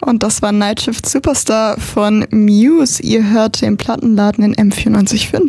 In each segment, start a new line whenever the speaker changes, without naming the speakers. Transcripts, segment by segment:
Und das war Night Shift Superstar von Muse. Ihr hört den Plattenladen in M94.5.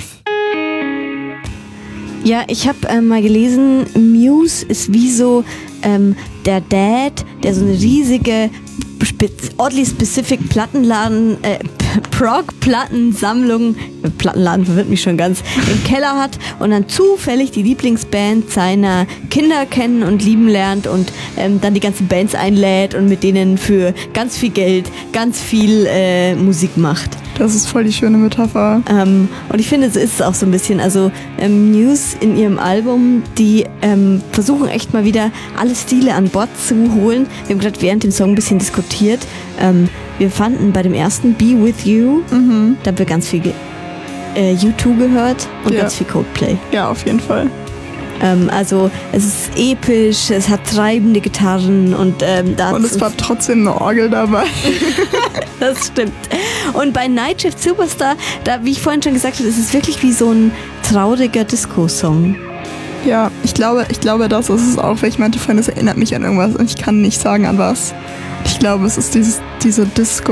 Ja, ich habe mal gelesen, Muse ist wie so der Dad, der so eine riesige, oddly specific Plattenladen, Prog-Plattensammlung, Plattenladen verwirrt mich schon ganz, im Keller hat und dann zufällig die Lieblingsband seiner Kinder kennen und lieben lernt und dann die ganzen Bands einlädt und mit denen für ganz viel Geld ganz viel Musik macht.
Das ist voll die schöne Metapher.
Und ich finde, so ist es auch so ein bisschen. Also Muse in ihrem Album, die versuchen echt mal wieder alle Stile an Bord zu holen. Wir haben gerade während dem Song ein bisschen diskutiert. Wir fanden bei dem ersten Be With You, da haben wir ganz viel U2 gehört und ganz viel Coldplay.
Ja, auf jeden Fall.
Also es ist episch, es hat treibende Gitarren und
es war trotzdem eine Orgel dabei.
Das stimmt. Und bei Night Shift Superstar, da, wie ich vorhin schon gesagt habe, ist es wirklich wie so ein trauriger Disco-Song.
Ja, ich glaube, das ist es auch, weil ich meinte vorhin, es erinnert mich an irgendwas und ich kann nicht sagen an was. Ich glaube, es ist diese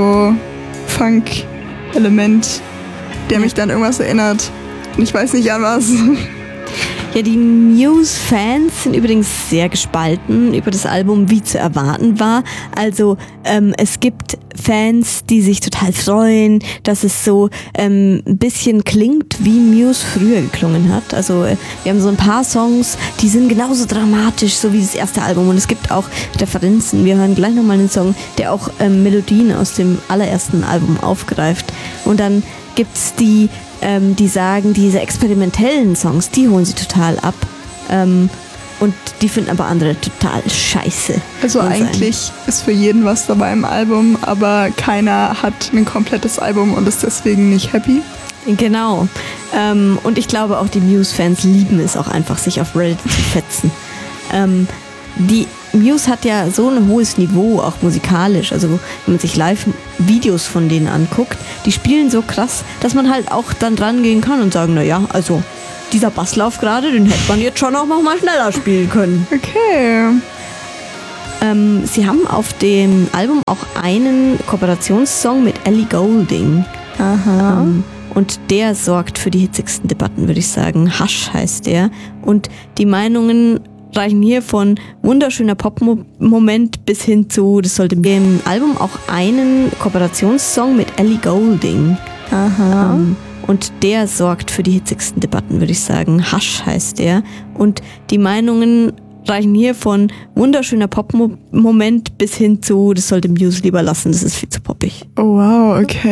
Disco-Funk-Element, der mich dann irgendwas erinnert. Und ich weiß nicht an was.
Ja, die Muse-Fans sind übrigens sehr gespalten über das Album, wie zu erwarten war. Also es gibt Fans, die sich total freuen, dass es so ein bisschen klingt, wie Muse früher geklungen hat. Also wir haben so ein paar Songs, die sind genauso dramatisch, so wie das erste Album. Und es gibt auch Referenzen. Wir hören gleich nochmal einen Song, der auch Melodien aus dem allerersten Album aufgreift. Und dann gibt's die sagen, diese experimentellen Songs, die holen sie total ab. Und die finden aber andere total scheiße.
Also eigentlich ist für jeden was dabei im Album, aber keiner hat ein komplettes Album und ist deswegen nicht happy.
Genau. Und ich glaube auch die Muse-Fans lieben es auch einfach, sich auf Reddit zu fetzen. Die Muse hat ja so ein hohes Niveau, auch musikalisch. Also wenn man sich Live-Videos von denen anguckt, die spielen so krass, dass man halt auch dann dran gehen kann und sagen, naja, also dieser Basslauf gerade, den hätte man jetzt schon auch noch mal schneller spielen können.
Okay.
Sie haben auf dem Album auch einen Kooperationssong mit Ellie Goulding.
Aha.
Und der sorgt für die hitzigsten Debatten, würde ich sagen. Hush heißt der. Und die Meinungen reichen hier von wunderschöner Pop-Moment bis hin zu, das sollte im Album auch einen Kooperationssong mit Ellie Goulding.
Aha.
Und der sorgt für die hitzigsten Debatten, würde ich sagen. Hush heißt der. Und die Meinungen reichen hier von wunderschöner Pop-Moment bis hin zu, das sollte Muse lieber lassen, das ist viel zu poppig.
Oh wow, okay.